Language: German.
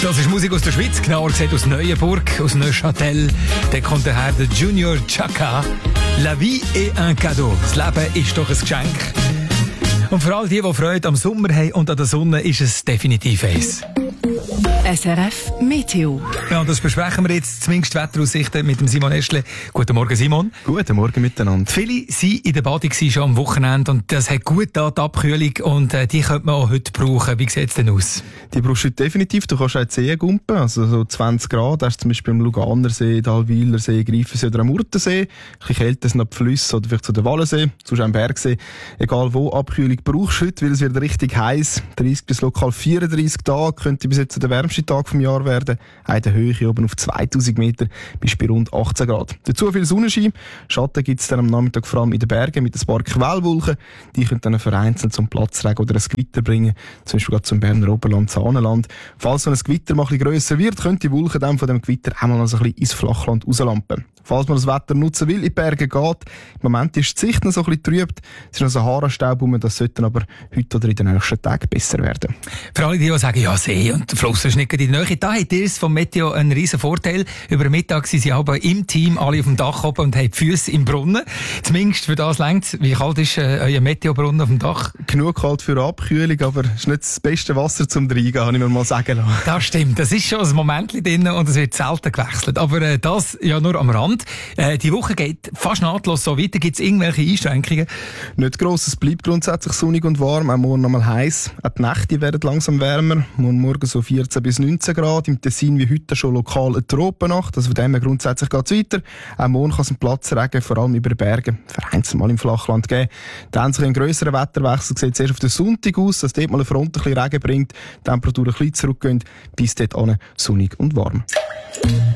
Das ist Musik aus der Schweiz, genauer gesagt aus Neuenburg, aus Neuchâtel. Da kommt daher der Junior Chaka. La vie est un cadeau. Das Leben ist doch ein Geschenk. Und für all die Freude am Sommer haben und an der Sonne, ist es definitiv eins. SRF Meteo. Ja, und das besprechen wir jetzt, zumindest Wetteraussichten mit dem Simon Eschle. Guten Morgen, Simon. Guten Morgen miteinander. Viele waren in der Bade schon am Wochenende und das hat gut da die Abkühlung und die könnte man auch heute brauchen. Wie sieht es denn aus? Die brauchst du heute definitiv. Du kannst auch die Seen gumpen, also so 20 Grad. Hast du zum Beispiel am Luganersee, Dalwilersee, Greifensee oder am Murtensee. Ein bisschen kälter sind die Flüsse oder vielleicht so der Wallensee, sonst am Bergsee. Egal wo, Abkühlung brauchst du heute, weil es wird richtig heiß. 30 bis lokal 34 Tage könnte bis jetzt der wärmste Tag vom Jahr werden. Auch in der Höhe oben auf 2000 Meter bist du bei rund 18 Grad. Dazu viel Sonnenschein. Schatten gibt es dann am Nachmittag vor allem in den Bergen mit ein paar Quellwolken. Die können dann vereinzelt zum Platzregen oder ein Gewitter bringen. Zum Beispiel gerade zum Berner Oberland, Saanenland. Falls so ein Gewitter mal ein bisschen grösser wird, können die Wolken dann von dem Gewitter auch mal noch so ein bisschen ins Flachland rauslampen. Falls man das Wetter nutzen will, in die Berge geht. Im Moment ist die Sicht noch so ein bisschen trübt. Es ist noch Sahara-Staub rum, das sollte aber heute oder in den nächsten Tagen besser werden. Für alle, die sagen, ja, See und der Fluss ist nicht in der Nähe, da hat ihr vom Meteo einen riesen Vorteil. Über den Mittag sind sie aber im Team alle auf dem Dach oben und haben die Füße im Brunnen. Zumindest für das längt's. Wie kalt ist euer Meteobrunnen auf dem Dach? Genug kalt für eine Abkühlung, aber es ist nicht das beste Wasser zum Reingehen, habe ich mir mal sagen lassen. Das stimmt. Das ist schon ein Moment drin und es wird selten gewechselt. Aber das ja nur am Rand. Die Woche geht fast nahtlos so weiter. Gibt es irgendwelche Einschränkungen? Nicht gross. Es bleibt grundsätzlich sonnig und warm. Auch morgen noch mal heiß. Auch die Nächte werden langsam wärmer. Morgen so 14 bis 19 Grad. Im Tessin wie heute schon lokal eine Tropennacht. Also von dem her grundsätzlich geht es weiter. Auch morgen kann es einen Platzregen, vor allem über den Bergen, vereinzelt mal im Flachland geben. Dann sich ein grösserer Wetterwechsel sieht zuerst auf den Sonntag aus, dass dort mal eine Front ein bisschen Regen bringt, die Temperaturen ein bisschen zurückgehen, bis dort sonnig und warm.